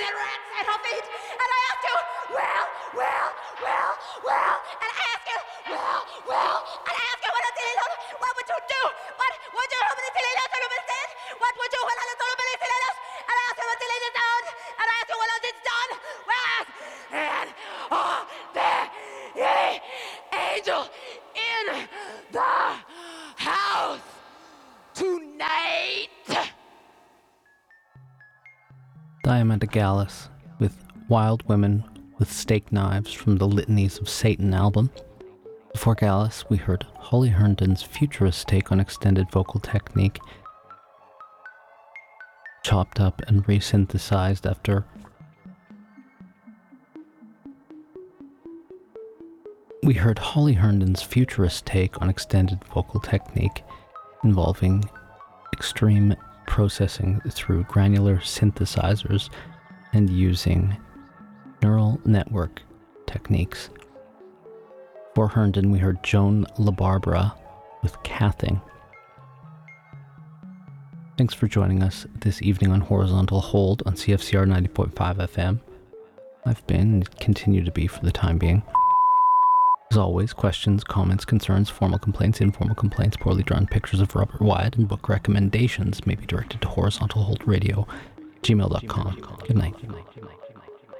had rats at her feet. And I asked you, well, and I asked you, well, and I asked you what would you do? What would you instead? What would you when I told you and I asked you what is done, and I asked you what else is done. Well, and there angel in the house tonight. Diamanda Gallis with Wild Women with Steak Knives from the Litanies of Satan album. Before Gallis, we heard Holly Herndon's futurist take on extended vocal technique, chopped up and resynthesized after we heard Holly Herndon's futurist take on extended vocal technique involving extreme processing through granular synthesizers and using neural network techniques. For Herndon, we heard Joan LaBarbera with Cathing. Thanks for joining us this evening on Horizontal Hold on CFCR 90.5 FM. I've been and continue to be for the time being. As always, questions, comments, concerns, formal complaints, informal complaints, poorly drawn pictures of Robert Wyatt, and book recommendations may be directed to horizontalholdradio@gmail.com. Good night.